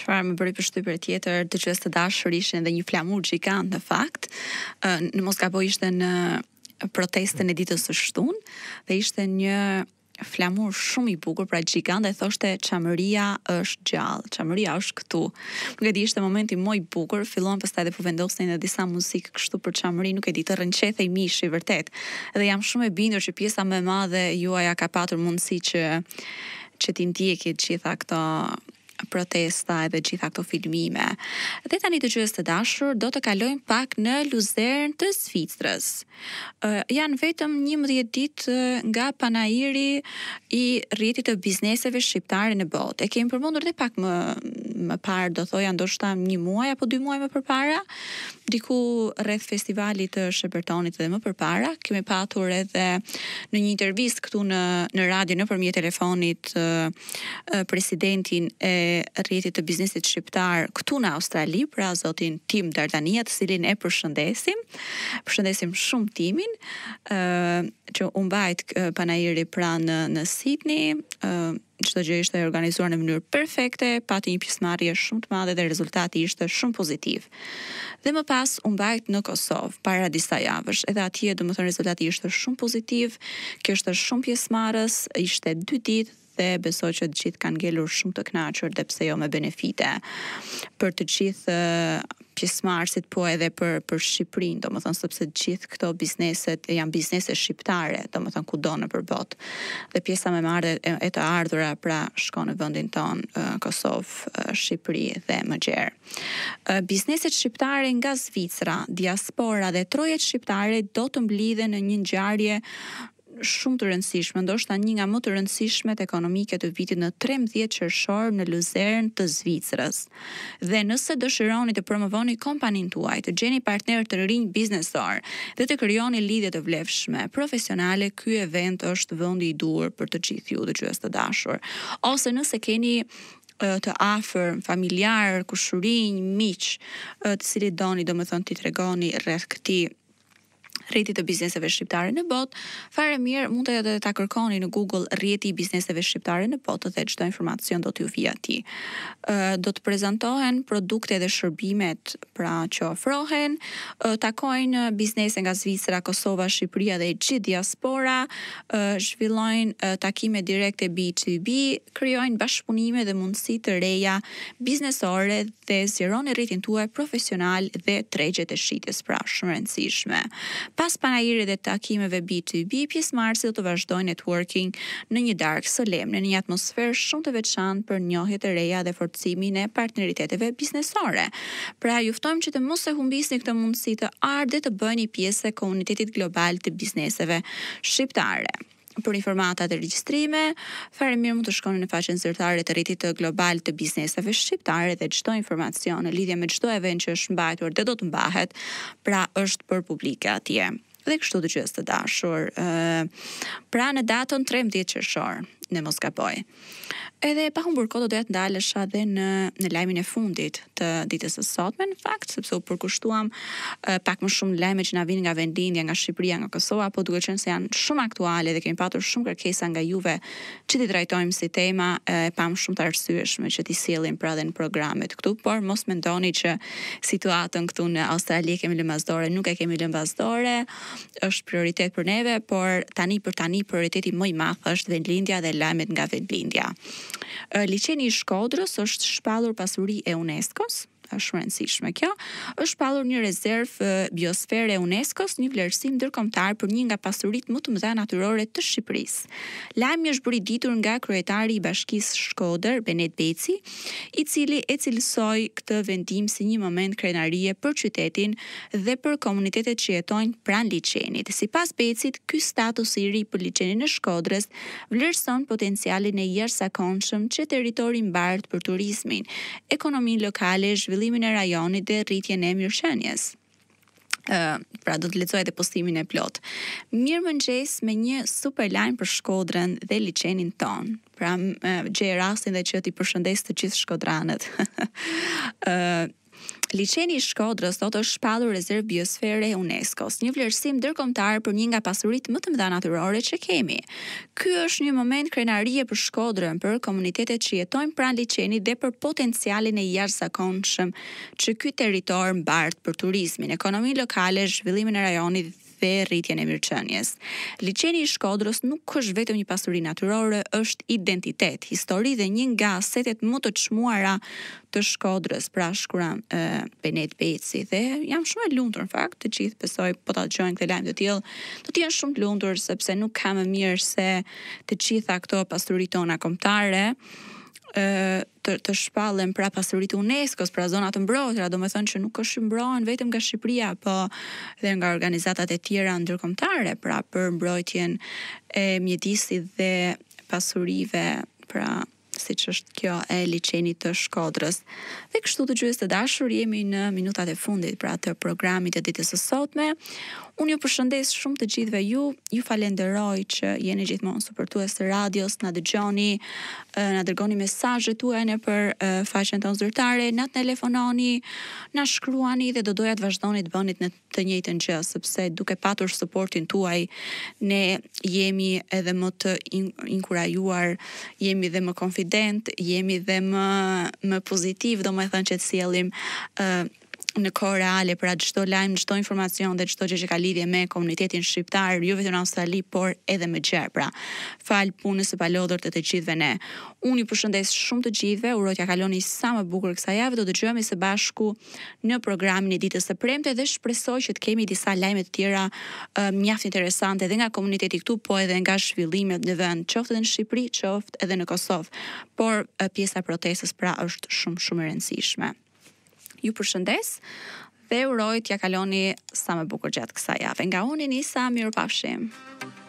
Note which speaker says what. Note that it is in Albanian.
Speaker 1: Çfarë më bëri përshtypje tjetër, dëgjues të dashur, ishin edhe një flamur gjigant në fakt. Në mos gaboj ishte në protestën e ditës së shtunë dhe ishte një flamur shumë i bukur, pra gjigant, dhe thoshte çamëria është gjallë, çamëria është këtu. Nuk e di, ishte momenti më i bukur, filluan pastaj dhe po vendosin edhe disa muzikë kështu për çamëri, nuk e di, të rënqethej mishi vërtet. Dhe jam shumë e bindur që pjesa më e madhe juaja ka patur mundësi që t'i ndjekit gjitha këto protesta edhe gjitha këto filmime. Dhe tani dëgjues të dashur, do të kalojmë pak në Luzern të Zvicrës. Janë vetëm 11 ditë nga panairi i rrjetit të bizneseve shqiptare në botë. E kemi përmendur edhe pak më parë, do thoja ndoshta 1 muaj apo 2 muaj më përpara, diku rreth festivalit të Shepërtonit dhe më përpara, kemi patur edhe në një intervistë këtu në radio nëpërmjet telefonit presidentin e rrjetit të biznesit shqiptar këtu në Australi, pra zotin Tim Dardania, të cilin e përshëndesim. Përshëndesim shumë Timin, që u mbajt panairi pra në Sydney. Çdo gjë ishte organizuar në mënyrë perfekte, pati një pjesëmarrje shumë të madhe dhe rezultati ishte shumë pozitiv. Dhe më pas u mbajt në Kosovë para disa javësh. Edhe atje domethënë rezultati ishte shumë pozitiv. Kjo është shumë pjesëmarrës, ishte 2 ditë dhe besoj që të gjithë kanë ngelur shumë të kënaqur, dhe pse jo me benefite për të gjithë pjesëmarrësit, po edhe për Shqipërinë, domethënë sepse të gjithë këto bizneset janë biznese shqiptare, domethënë kudo nëpër botë. Dhe pjesa më e madhe e të ardhura pra shkon në vendin ton, Kosovë, Shqipëri dhe më gjerë. Bizneset shqiptare nga Zvicra, diaspora dhe trojet shqiptare do të mblidhen në një ngjarje shumë të rëndësishme, ndoshta një nga më të rëndësishmet ekonomike të vitit në 13 qershor në Luzern të Zvicrës. Dhe nëse dëshironi të promovoni kompaninë tuaj, të gjeni partner të rinj biznesor dhe të krijoni lidhje të vlefshme profesionale, ky event është vendi i duhur për të gjithë ju dëgjues të dashur. Ose nëse keni të afër, familjar, kushërinj, miq, të cilët doni domethënë t'i tregoni rreth këtij rrjeti të bizneseve shqiptare në botë, fare mirë mund të ta kërkoni në Google rrjeti i bizneseve shqiptare në botë dhe çdo informacion do t'ju vijë aty. Do të prezantohen produkte dhe shërbimet pra që ofrohen, takojnë biznese nga Zvicra, Kosova, Shqipëria dhe gjithë diaspora, zhvillojnë takime direkte B2B, krijojnë bashkëpunime dhe mundësi të reja biznesore dhe zgjeroni rrjetin tuaj profesional dhe tregjet e shitjes, pra shumë rëndësishme. Pas panajirit dhe takimeve B2B, pjesëmarrësit do të vazhdojnë networking në një darkë solemne, në një atmosferë shumë të veçantë për njohje të reja dhe forcimin e partneriteteve biznesore. Pra ju ftojmë që të mos e humbisni këtë mundësi të ardhe të bëni pjesë e komunitetit global të bizneseve shqiptare. Për informata dhe regjistrime, fare mirë mund të shkoni në faqen zyrtare të rrjetit të global të bizneseve shqiptare dhe çdo informacion në lidhje me çdo event që është mbajtur dhe do të mbahet, pra është për publike atje. Dhe kështu dëgjues të dashur, pra në datën 13 qershor, në mos gaboj. Edhe pa humbur kohë do doja të ndalesha edhe në lajmin e fundit të ditës së sotme, në fakt, sepse u përkushtuam pak më shumë lajme që na vijnë nga vendlindja, nga Shqipëria, nga Kosova, po duke qenë se janë shumë aktuale dhe kemi patur shumë kërkesa nga juve që t'i trajtojmë si tema, pam shumë të arsyeshme që t'i sjellim pra dhe në programet këtu, por mos mendoni që situatën këtu në Australi kemi lënë vazhdore, nuk e kemi lënë vazhdore, është prioritet për neve, por tani prioriteti më i madh është vendlindja dhe lajmet nga vendlindja. Liçeni i Shkodrës është shpallur pasuri e UNESCO-s, është rëndësishme kjo, është shpallur një rezervë biosfere e UNESCO-s, një vlerësim ndërkombëtar për një nga pasuritë më të mëdha natyrore të Shqipërisë. Lajmi është bërë i ditur nga kryetari i Bashkisë Shkodër, Benet Beci, i cili e cilësoi këtë vendim si një moment krenarie për qytetin dhe për komunitetet që jetojnë pranë liçenit. Sipas Becit, ky status i ri për liçenin e Shkodrës vlerëson potencialin e jashtëzakonshëm që territori mbart për turizmin, ekonominë lokale, zhvillimin e rajonit dhe rritjen e mirëqenies. Pra do të lexoj edhe postimin e plot. Mirëmëngjes me një super lajm për Shkodrën dhe liçenin ton. Pra gjej rastin dhe që t'i përshëndes të gjithë shkodranët. Liçeni i Shkodrës sot është shpallur rezervë biosfere e UNESCO-s, një vlerësim ndërkombëtar për një nga pasuritë më të mëdha natyrore që kemi. Ky është një moment krenarie për Shkodrën, për komunitetet që jetojnë pranë liçenit dhe për potencialin e jashtëzakonshëm që ky territor mbart për turizmin, ekonominë lokale, zhvillimin e rajonit dhe rritjen e mirëqenies. Liçeni i Shkodrës nuk është vetëm një pasuri natyrore, është identitet, histori dhe një nga asetet më të çmuara të Shkodrës, pra shkruan Benet Beci, dhe jam shumë e lumtur në fakt, të gjithë besoj po ta dëgjojnë këtë lajm të tillë, do të jenë shumë të lumtur sepse nuk ka më mirë se të gjitha këto pasuri tona kombëtare të shpallen pra pasuritë UNESCO-s, pra zona të mbrojtura, domethënë që nuk është mbrohen vetëm nga Shqipëria, po edhe nga organizatat e tjera ndërkombëtare, pra për mbrojtjen e mjedisit dhe pasurive, pra siç është kjo e liçenit të Shkodrës. Dhe kështu të dëgjues të dashur, jemi në minutat e fundit pra të programit të ditës së sotme. Unë ju përshëndes shumë të gjithëve ju falenderoj që jeni gjithmonë suportues të radios, na dëgjoni, na dërgoni mesazhet tuaja nëpër faqen tonë zyrtare, na telefononi, na shkruani dhe do doja të vazhdoni të bënit në të njëjtën gjë, sepse duke patur suportin tuaj, ne jemi edhe më të inkurajuar, jemi dhe më konfident, jemi dhe më pozitiv, domethënë që të sjellim në kohë reale pra çdo lajm, çdo informacion dhe çdo gjë që ka lidhje me komunitetin shqiptar, jo vetëm në Australi, por edhe më gjerë. Pra, fal punës së palodhur të gjithëve ne. Unë ju përshëndes shumë të gjithëve, uroj t'ja kaloni sa më bukur kësaj javë, do të dëgjohemi së bashku në programin e ditës së premte dhe shpresoj që të kemi disa lajme të tjera mjaft interesante edhe nga komuniteti këtu, po edhe nga zhvillimet në vend, qoftë edhe në Shqipëri, qoftë edhe në Kosovë. Por pjesa e protestës pra është shumë e rëndësishme. Ju përshëndes dhe uroj t'ja kaloni sa më bukur gjatë kësaj jave. Nga unë Nisa, mirupafshim.